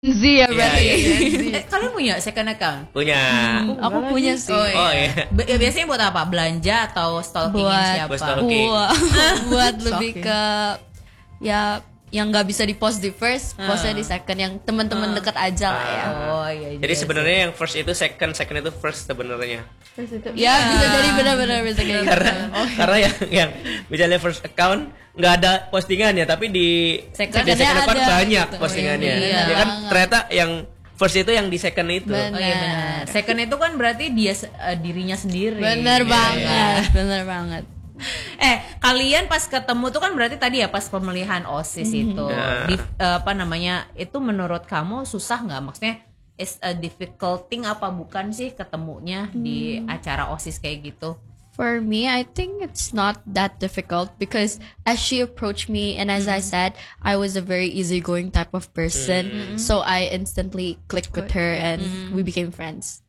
Z ya berarti. Kalian punya second account? Punya. Aku punya sih. Iya. Biasanya buat apa? Belanja atau stalkingin Buat- siapa? Buat stalking. Buat lebih ke ya yang nggak bisa di post di first, postnya di second, yang teman-teman dekat aja lah ya. Oh iya. Jadi sebenarnya yang first itu second itu first sebenarnya. Ya bisa jadi benar-benar bisa kayak gitu. Karena yang misalnya first account nggak ada postingannya, tapi di Second second account ada, banyak gitu. postingannya. Iya. Ya kan ternyata yang first itu yang di second itu. Benar. Oh iya benar. Second itu kan berarti dia dirinya sendiri. Bener Iya. banget, bener banget. Kalian pas ketemu tuh kan berarti tadi ya pas pemilihan OSIS itu apa namanya, itu menurut kamu susah nggak, maksudnya is a difficult thing apa bukan sih ketemunya di acara OSIS kayak gitu? For me, I think it's not that difficult because as she approached me and as I said, I was a very easygoing type of person. So I instantly clicked with her and we became friends.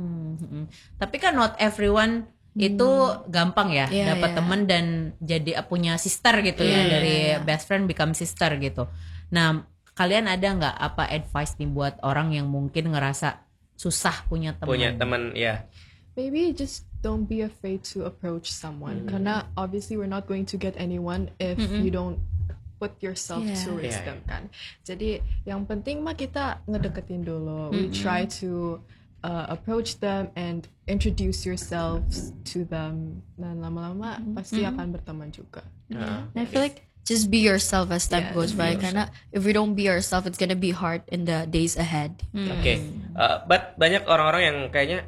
Tapi kan not everyone itu gampang ya Iya, dapat iya. temen dan jadi punya sister gitu ya, dari best friend become sister gitu. Nah, kalian ada nggak apa advice nih buat orang yang mungkin ngerasa susah punya teman? Punya teman ya. Maybe just don't be afraid to approach someone. Karena obviously we're not going to get anyone if you don't put yourself to risk them kan. Jadi yang penting mah kita ngedeketin dulu. We try to approach them and introduce yourselves to them. Dan lama-lama pasti akan berteman juga. And I feel like just be yourself as time goes by. Karena if we don't be ourselves, it's gonna be hard in the days ahead. Oke. But banyak orang-orang yang kayaknya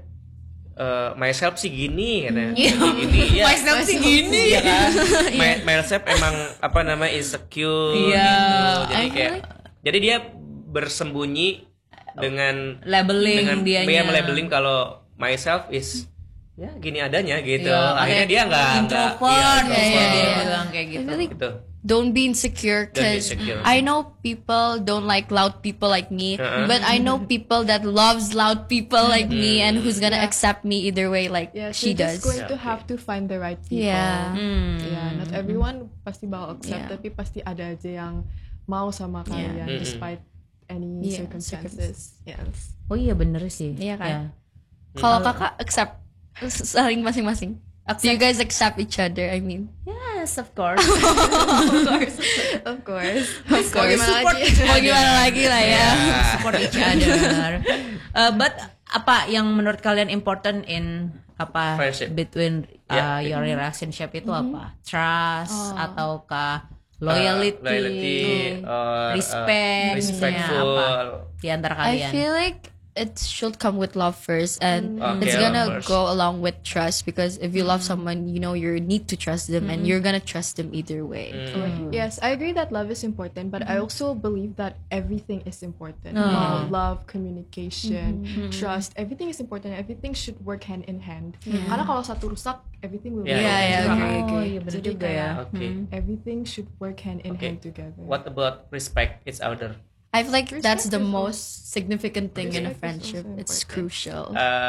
myself sih gini katanya. Gini ya. Myself sih gini. Iya kan? Myself emang apa namanya insecure Iya. gitu. Jadi kayak jadi dia bersembunyi dengan Labeling dianya. dia melabeling kalau myself is ya gini adanya gitu. Iya, Akhirnya dia nggak introvert iya, ya, dia introvert. bilang kayak I gitu. feel like Gitu. don't be insecure Don't be because insecure. I know people don't like loud people like me, but I know people that loves loud people like me and who's gonna accept me either way like Yeah, she you're does. just going to have to find the right people. Yeah. Yeah, not everyone pasti bakal accept, Yeah. tapi pasti ada aja yang mau sama kalian despite any Yeah, circumstances. Yes. Oh iya bener sih. Iya kan? Ya. Kalau kakak accept saling masing-masing. Do you guys accept each other? I mean, Yes, of course. Of course. mau gimana lagi lah ya. Support each other. But apa yang menurut kalian important in apa Friendship. between Yeah. your relationship itu apa? Trust ataukah loyalty, or, respect, respectful. apa di antara I kalian? feel like it should come with love first, and Okay, it's of gonna course. go along with trust, because if you love someone, you know you need to trust them, and you're gonna trust them either way. Yes, I agree that love is important, but I also believe that everything is important. Love, communication, trust, everything is important. Everything should work hand in hand. Karena kalau satu rusak, everything will Yeah, rusak. yeah, juga. agree. Oh iya bener Jadi juga ya. kayak Okay. everything should work hand in Okay. hand together. What about respect each other? I feel like that's the is most significant thing in a Respect is friendship. also It's important. crucial.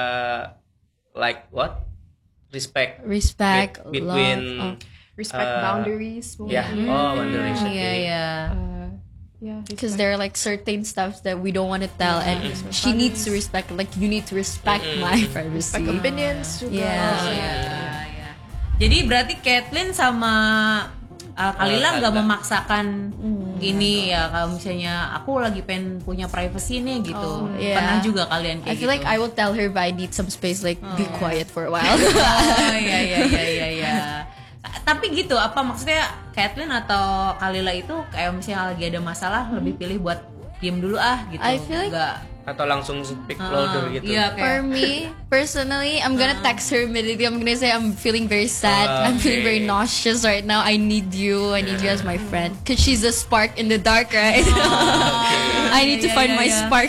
Like what? Respect. Respect, Between love. Respect boundaries. yeah. Oh, boundaries. Iya Okay. iya. Yeah. Because there are like certain stuff that we don't want to tell, and she needs to respect. Like you need to respect my privacy. Respect opinions juga. Yeah. Iya. Jadi berarti Kathleen sama Kalila nggak memaksakan gini ya, kalau misalnya aku lagi pengen punya privacy nih gitu. yeah. Pernah juga kalian kayak I feel gitu? like I will tell her, but I need some space. Like be quiet for a while. Oh iya iya iya iya iya. Tapi gitu, apa maksudnya Kathleen atau Kalila itu kayak misalnya lagi ada masalah lebih pilih buat diem dulu gitu. I feel like- nggak Atau langsung speak louder gitu. Iya For kayak me personally, I'm gonna text her immediately. I'm gonna say I'm feeling very sad. I'm feeling very nauseous right now. I need you. I need you as my friend, because she's a spark in the dark, right? I need to find my spark.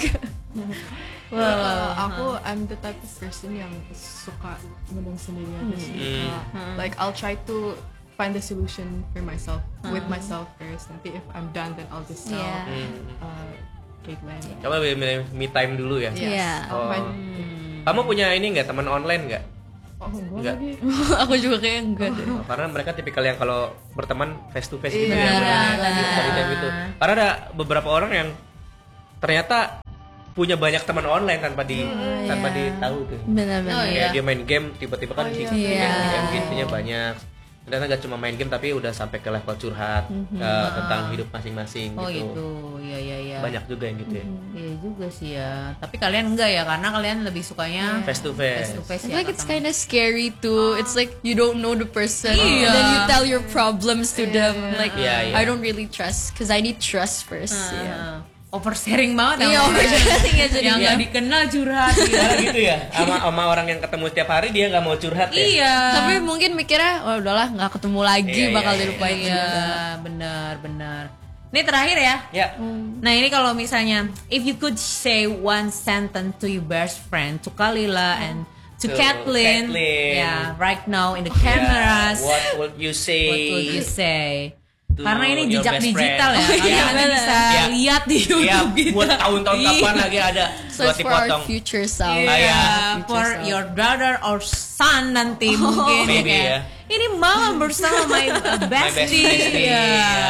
Kalau aku, I'm the type of person yang suka ngomong sendiri aja sih. Like I'll try to find the solution for myself with myself first. Nanti if I'm done, then I'll just tell Caitlin. Coba me time dulu ya. Yeah. I'll find. Kamu punya ini nggak, teman online nggak? Oh, enggak Nggak. lagi. Aku juga kayak enggak deh. Oh, karena mereka tipikal yang kalau berteman face to face gitu Iya, ya. Dari time itu. Karena ada beberapa orang yang ternyata punya banyak teman online tanpa ditahu tuh. Benar-benar. Kayak dia main game tiba-tiba kan di game gitu-nya banyak. Ternyata gak cuma main game tapi udah sampai ke level curhat tentang hidup masing-masing Oh gitu. gitu, ya. Banyak juga yang gitu ya. Iya juga sih ya. Tapi kalian enggak ya, karena kalian lebih sukanya Face to face. I ya. feel like it's kind of scary too. It's like you don't know the person, and then you tell your problems to them. Like I don't really trust, because I need trust first. Oversharing banget Iya, oversharing ya jadinya. Yang nggak dikenal curhat Malah gitu ya. Sama orang yang ketemu setiap hari dia nggak mau curhat ya. Iya. Tapi mungkin mikirnya, oh udahlah nggak ketemu lagi, bakal dilupain juga. Benar. Ini terakhir ya. Ya. Nah ini kalau misalnya, if you could say one sentence to your best friend, to Kalila and to Kathleen, yeah, right now in the cameras, What would you say? what would you say? To Karena ini your jejak best digital friend. ya, kalian nanti bisa lihat di YouTube kita. Buat tahun-tahun kapan lagi ada So buat it's for our dipotong. future self. For your brother or son nanti mungkin Maybe, ya. Ini mama bersama my bestie. bestie.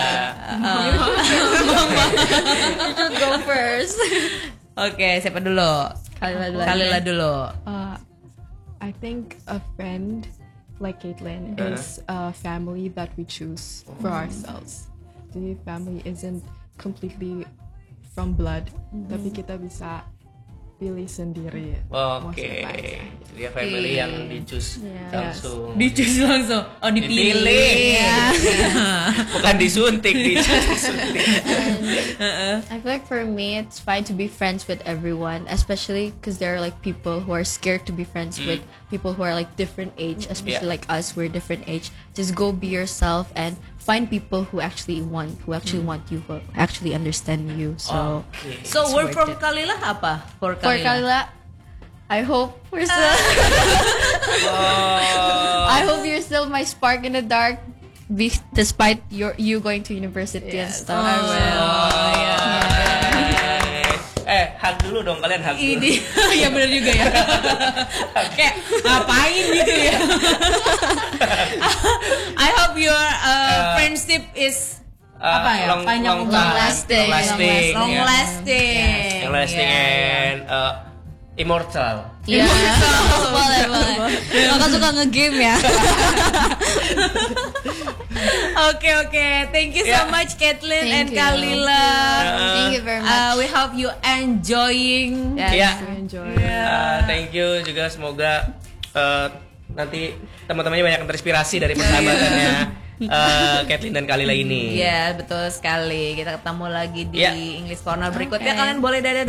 Go first. Oke, siapa dulu? Kalila dulu. I think a friend like Caitlin is a family that we choose for ourselves. Jadi family isn't completely from blood, tapi kita bisa pilih sendiri. Oke. Dia family yang di-choose langsung. Dicus langsung. Oh, dipilih. Bukan disuntik, disuntik. I feel like for me, it's fine to be friends with everyone, especially because there are like people who are scared to be friends with people who are like different age, especially like us, we're different age. Just go be yourself and find people who actually want you, who actually understand you. So, So word from Kalila apa? For for Kalila, I hope we're still. I hope you're still my spark in the dark, despite you going to university and stuff. I will. Hug dulu dong, kalian hug dulu. Ini ya benar juga ya. Kayak ngapain gitu ya. I hope your friendship is apa ya? Panjang long lasting. Long lasting And immortal. Iya, boleh. Kakak suka nge-game ya. Oke. Thank you so much, Kathleen and Thank you. Kalila. Thank you very much. We hope you enjoying. Ya. Enjoy. Thank you juga, semoga nanti teman-temannya banyak yang terinspirasi dari persahabatannya Kathleen dan Kalila ini. Iya, betul sekali. Kita ketemu lagi di Ya. English Corner berikutnya. Kalian boleh dadah